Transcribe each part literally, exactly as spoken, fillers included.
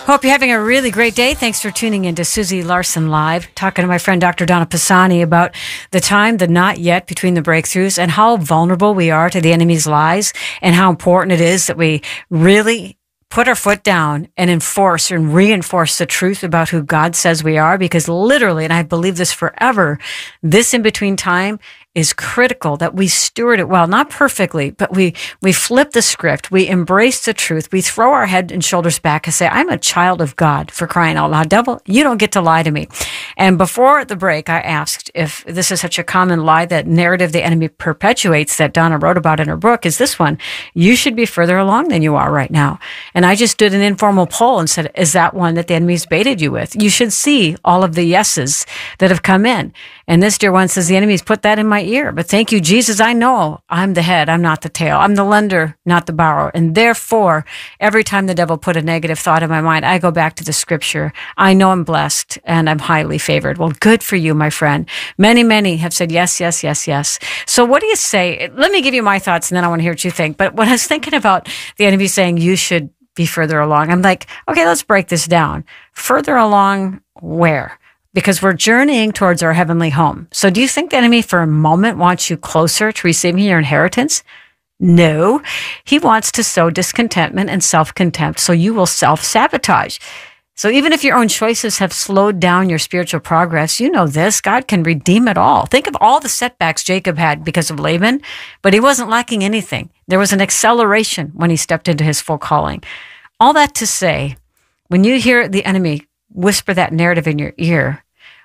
Hope you're having a really great day. Thanks for tuning in to Susie Larson Live, talking to my friend Doctor Donna Pisani about the time, the not yet between the breakthroughs, and how vulnerable we are to the enemy's lies, and how important it is that we really put our foot down and enforce and reinforce the truth about who God says we are, because literally, and I believe this forever, this in-between time is critical that we steward it well, not perfectly, but we, we flip the script. We embrace the truth. We throw our head and shoulders back and say, I'm a child of God, for crying out loud. Devil, you don't get to lie to me. And before the break, I asked if this is such a common lie, that narrative the enemy perpetuates that Donna wrote about in her book is this one: you should be further along than you are right now. And I just did an informal poll and said, is that one that the enemy's baited you with? You should see all of the yeses that have come in. And this dear one says, the enemy's put that in my ear. But thank you, Jesus. I know I'm the head. I'm not the tail. I'm the lender, not the borrower. And therefore, every time the devil put a negative thought in my mind, I go back to the scripture. I know I'm blessed and I'm highly favored. Well, good for you, my friend. Many, many have said yes, yes, yes, yes. So what do you say? Let me give you my thoughts, and then I want to hear what you think. But when I was thinking about the enemy saying you should be further along, I'm like, okay, let's break this down. Further along where? Because we're journeying towards our heavenly home. So do you think the enemy for a moment wants you closer to receiving your inheritance? No. He wants to sow discontentment and self-contempt, so you will self-sabotage. So even if your own choices have slowed down your spiritual progress, you know this, God can redeem it all. Think of all the setbacks Jacob had because of Laban, but he wasn't lacking anything. There was an acceleration when he stepped into his full calling. All that to say, when you hear the enemy whisper that narrative in your ear,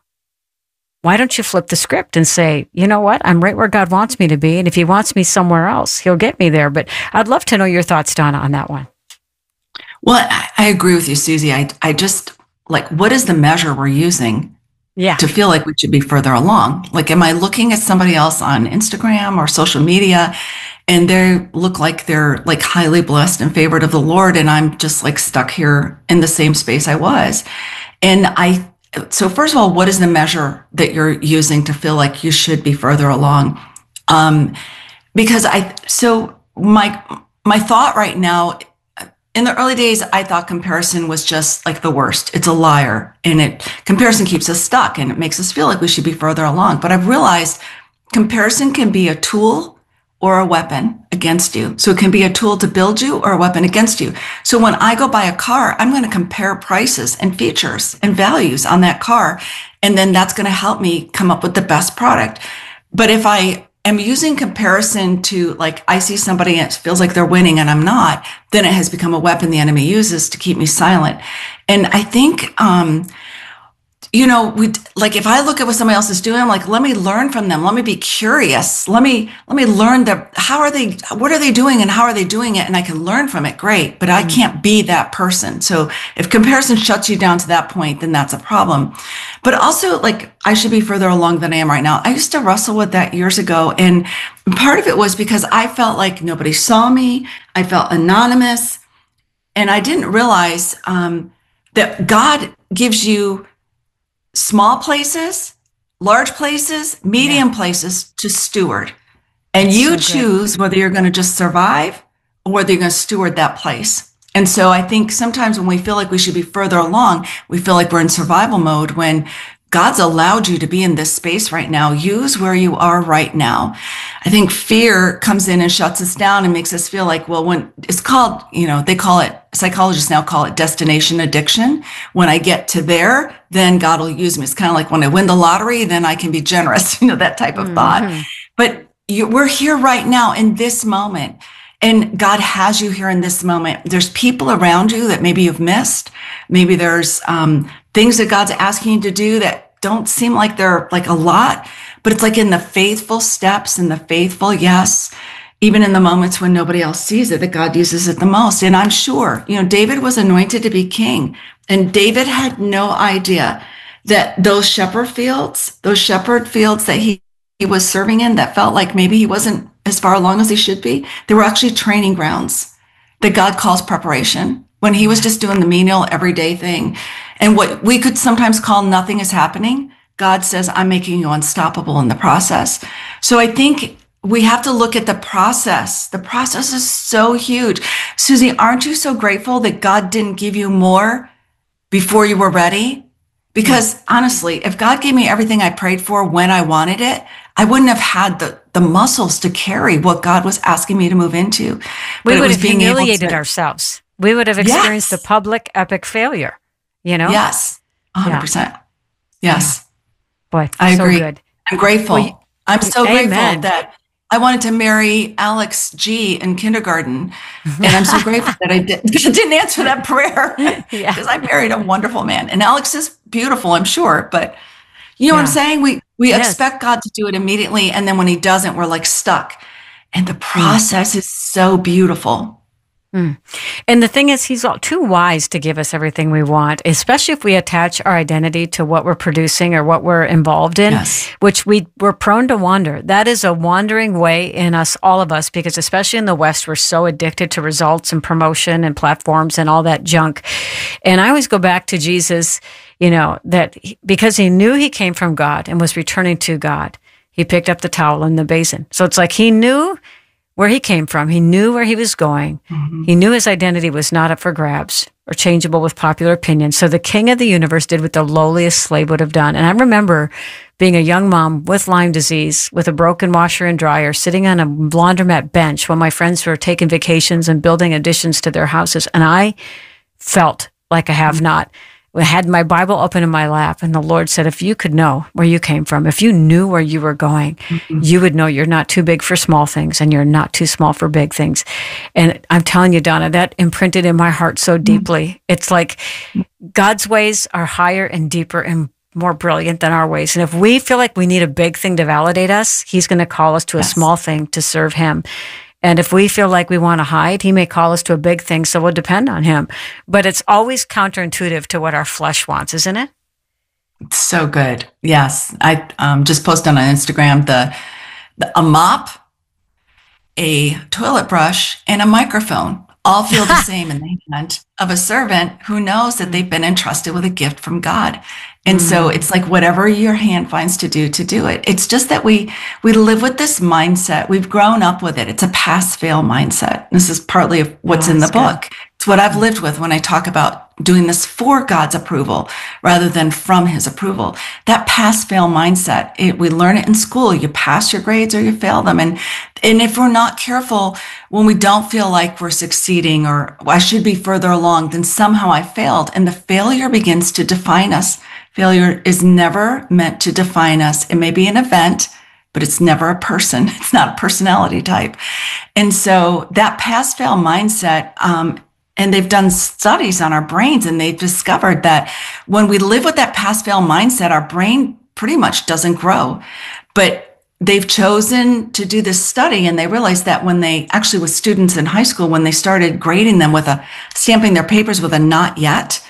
why don't you flip the script and say, you know what? I'm right where God wants me to be. And if he wants me somewhere else, he'll get me there. But I'd love to know your thoughts, Donna, on that one. Well, I, I agree with you, Susie. I, I just, like, what is the measure we're using yeah. to feel like we should be further along? Like, am I looking at somebody else on Instagram or social media and they look like they're like highly blessed and favored of the Lord, and I'm just like stuck here in the same space I was? And I So first of all, what is the measure that you're using to feel like you should be further along? Um, because I, so my, my thought right now, in the early days, I thought comparison was just like the worst. It's a liar, and it, comparison keeps us stuck and it makes us feel like we should be further along. But I've realized comparison can be a tool or a weapon against you. So it can be a tool to build you or a weapon against you. So when I go buy a car, I'm going to compare prices and features and values on that car. And then that's going to help me come up with the best product. But if I am using comparison to, like, I see somebody and it feels like they're winning and I'm not, then it has become a weapon the enemy uses to keep me silent. And I think, um, you know, we like, if I look at what somebody else is doing, I'm like, let me learn from them. Let me be curious. Let me, let me learn that, how are they, what are they doing and how are they doing it? And I can learn from it. Great. But I can't be that person. So if comparison shuts you down to that point, then that's a problem. But also, like, I should be further along than I am right now. I used to wrestle with that years ago. And part of it was because I felt like nobody saw me. I felt anonymous. And I didn't realize um, that God gives you small places, large places, medium yeah. places to steward. And That's you so choose good. Whether you're going to just survive or whether you're going to steward that place. And so I think sometimes when we feel like we should be further along, we feel like we're in survival mode when God's allowed you to be in this space right now. Use where you are right now. I think fear comes in and shuts us down and makes us feel like, well, when it's called, you know, they call it, psychologists now call it destination addiction. When I get to there, then God will use me. It's kind of like when I win the lottery, then I can be generous, you know, that type of mm-hmm. thought. But you, we're here right now in this moment. And God has you here in this moment. There's people around you that maybe you've missed. Maybe there's um, things that God's asking you to do that don't seem like they're like a lot, but it's like in the faithful steps and the faithful yes, even in the moments when nobody else sees it, that God uses it the most. And I'm sure, you know, David was anointed to be king, and David had no idea that those shepherd fields, those shepherd fields that he, he was serving in, that felt like maybe he wasn't as far along as he should be, they were actually training grounds that God calls preparation, when he was just doing the menial everyday thing. And what we could sometimes call nothing is happening, God says, I'm making you unstoppable in the process. So I think we have to look at the process. The process is so huge. Susie, aren't you so grateful that God didn't give you more before you were ready. Because honestly, if God gave me everything I prayed for when I wanted it, I wouldn't have had the, the muscles to carry what God was asking me to move into. But We would have being humiliated to, ourselves. We would have experienced yes. the public epic failure, you know? Yes, one hundred percent. Yeah. Yes. Yeah. Boy, I so agree. good. I'm grateful. Well, you, I'm so amen. grateful that I wanted to marry Alex G in kindergarten. And I'm so grateful that I did, didn't answer that prayer because yeah. I married a wonderful man. And Alex is beautiful, I'm sure. But you know yeah. what I'm saying? We we yes. expect God to do it immediately. And then when he doesn't, we're like stuck. And the process mm. is so beautiful. Mm. And the thing is, he's all too wise to give us everything we want, especially if we attach our identity to what we're producing or what we're involved in, yes. which we, we're prone to wander. That is a wandering way in us, all of us, because especially in the West, we're so addicted to results and promotion and platforms and all that junk. And I always go back to Jesus, you know, that he, because he knew he came from God and was returning to God, he picked up the towel and the basin. So it's like he knew where he came from. He knew where he was going. Mm-hmm. He knew his identity was not up for grabs or changeable with popular opinion. So the king of the universe did what the lowliest slave would have done. And I remember being a young mom with Lyme disease, with a broken washer and dryer, sitting on a laundromat bench when my friends were taking vacations and building additions to their houses. And I felt like a have-not. I had my Bible open in my lap, and the Lord said, if you could know where you came from, if you knew where you were going, mm-hmm. you would know you're not too big for small things and you're not too small for big things. And I'm telling you, Donna, that imprinted in my heart so deeply. Mm-hmm. It's like God's ways are higher and deeper and more brilliant than our ways. And if we feel like we need a big thing to validate us, he's going to call us to yes. a small thing to serve him. And if we feel like we want to hide, he may call us to a big thing, so we'll depend on him. But it's always counterintuitive to what our flesh wants, isn't it? It's so good. Yes. I um, just posted on Instagram the, the a mop, a toilet brush, and a microphone all feel the same in the hand of a servant who knows that they've been entrusted with a gift from God. And mm. so it's like whatever your hand finds to do, to do it. It's just that we we live with this mindset. We've grown up with it. It's a pass-fail mindset. This is partly of what's oh, in the book. Good. It's what I've lived with when I talk about doing this for God's approval rather than from his approval. That pass-fail mindset, it, we learn it in school. You pass your grades or you fail them. And, and if we're not careful, when we don't feel like we're succeeding or I should be further along, then somehow I failed. And the failure begins to define us. Failure is never meant to define us. It may be an event, but it's never a person. It's not a personality type. And so that pass-fail mindset, um, and they've done studies on our brains, and they've discovered that when we live with that pass-fail mindset, our brain pretty much doesn't grow. But they've chosen to do this study, and they realized that when they actually with students in high school, when they started grading them with a stamping their papers with a not yet,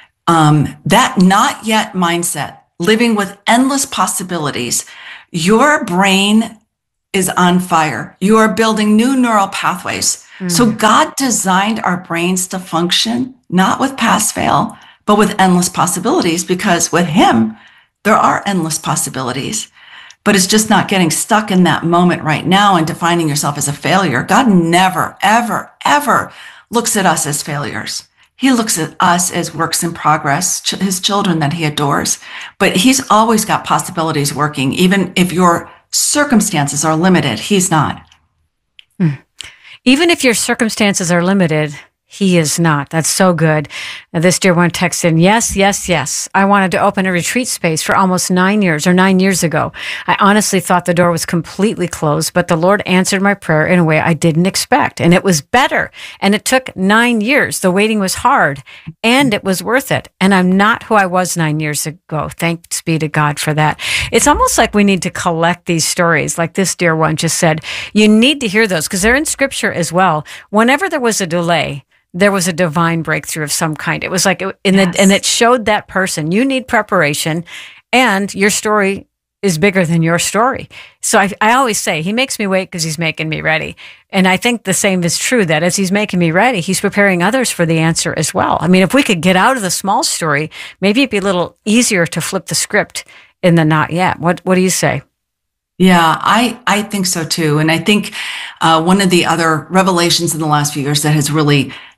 um, that not yet mindset, living with endless possibilities, your brain is on fire. You are building new neural pathways. Mm. So God designed our brains to function, not with pass fail, but with endless possibilities, because with him, there are endless possibilities. But it's just not getting stuck in that moment right now and defining yourself as a failure. God never, ever, ever looks at us as failures. He looks at us as works in progress, his children that he adores. But he's always got possibilities working, even if your circumstances are limited. He's not. Hmm. Even if your circumstances are limited, he is not. That's so good. Now, this dear one texted in, yes, yes, yes. I wanted to open a retreat space for almost nine years or nine years ago. I honestly thought the door was completely closed, but the Lord answered my prayer in a way I didn't expect. And it was better. And it took nine years. The waiting was hard and it was worth it. And I'm not who I was nine years ago. Thanks be to God for that. It's almost like we need to collect these stories. Like this dear one just said, you need to hear those because they're in scripture as well. Whenever there was a delay, there was a divine breakthrough of some kind. It was like, in yes. the, and it showed that person, you need preparation and your story is bigger than your story. So I, I always say, he makes me wait because he's making me ready. And I think the same is true, that as he's making me ready, he's preparing others for the answer as well. I mean, if we could get out of the small story, maybe it'd be a little easier to flip the script in the not yet. What, what do you say? Yeah, I, I think so too. And I think uh, one of the other revelations in the last few years that has really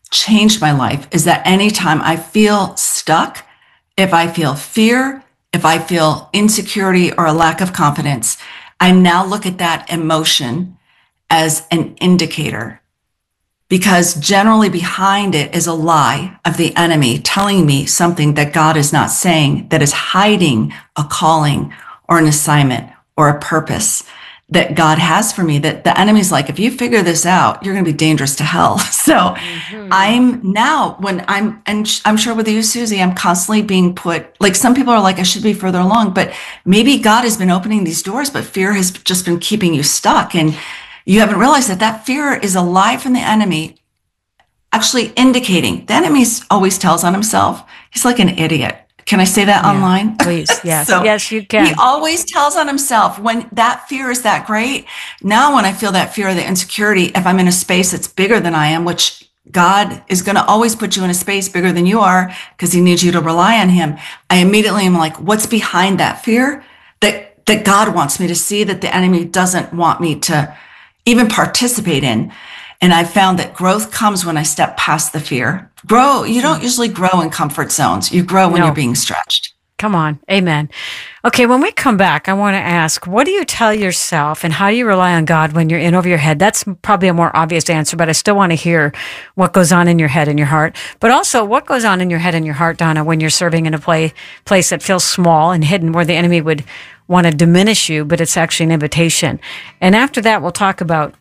changed my life is that anytime I feel stuck, if I feel fear, if I feel insecurity or a lack of confidence, I now look at that emotion as an indicator, because generally behind it is a lie of the enemy telling me something that God is not saying, that is hiding a calling or an assignment or a purpose that God has for me, that the enemy's like, if you figure this out, you're going to be dangerous to hell. So mm-hmm. I'm now, when I'm, and I'm sure with you, Susie, I'm constantly being put, like some people are like, I should be further along, but maybe God has been opening these doors, but fear has just been keeping you stuck. And you haven't realized that that fear is a lie from the enemy, actually indicating the enemy always tells on himself. He's like an idiot. Can I say that yeah, online? Please. Yes. So yes, you can. He always tells on himself. When that fear is that great, now when I feel that fear of the insecurity, if I'm in a space that's bigger than I am, which God is going to always put you in a space bigger than you are because he needs you to rely on him, I immediately am like, what's behind that fear that, that God wants me to see, that the enemy doesn't want me to even participate in? And I found that growth comes when I step past the fear. Grow. You don't usually grow in comfort zones. You grow when no. you're being stretched. Come on. Amen. Okay. When we come back, I want to ask, what do you tell yourself and how do you rely on God when you're in over your head? That's probably a more obvious answer, but I still want to hear what goes on in your head and your heart. But also what goes on in your head and your heart, Donna, when you're serving in a play, place that feels small and hidden where the enemy would want to diminish you, but it's actually an invitation. And after that, we'll talk about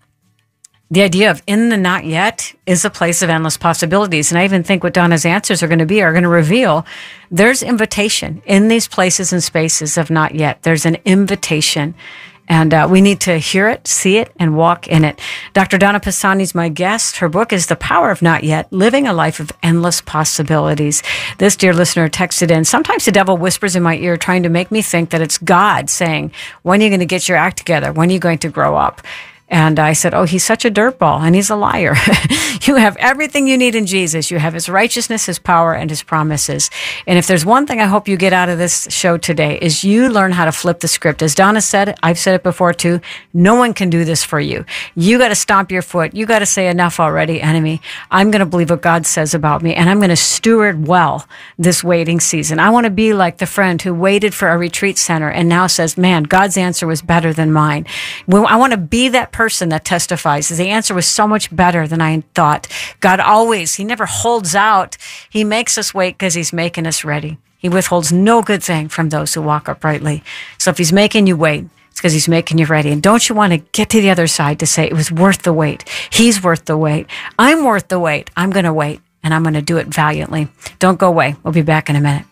the idea of in the not yet is a place of endless possibilities. And I even think what Donna's answers are going to be are going to reveal there's invitation in these places and spaces of not yet. There's an invitation. And uh, we need to hear it, see it, and walk in it. Doctor Donna Pisani is my guest. Her book is The Power of Not Yet, Living a Life of Endless Possibilities. This dear listener texted in, sometimes the devil whispers in my ear trying to make me think that it's God saying, when are you going to get your act together? When are you going to grow up? And I said, oh, he's such a dirtball and he's a liar. You have everything you need in Jesus. You have his righteousness, his power, and his promises. And if there's one thing I hope you get out of this show today is you learn how to flip the script. As Donna said, I've said it before too, no one can do this for you. You got to stomp your foot. You got to say enough already, enemy. I'm going to believe what God says about me and I'm going to steward well this waiting season. I want to be like the friend who waited for a retreat center and now says, man, God's answer was better than mine. I want to be that person that testifies. The answer was so much better than I thought. God always, he never holds out. He makes us wait because he's making us ready. He withholds no good thing from those who walk uprightly. So if he's making you wait, it's because he's making you ready. And don't you want to get to the other side to say it was worth the wait? He's worth the wait. I'm worth the wait. I'm going to wait and I'm going to do it valiantly. Don't go away. We'll be back in a minute.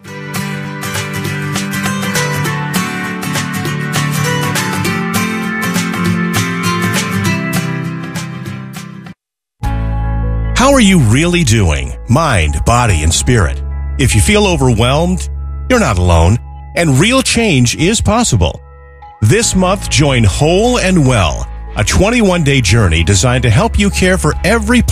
How are you really doing? Mind, body, and spirit. If you feel overwhelmed, you're not alone, and real change is possible. This month, join Whole and Well, a twenty-one day journey designed to help you care for every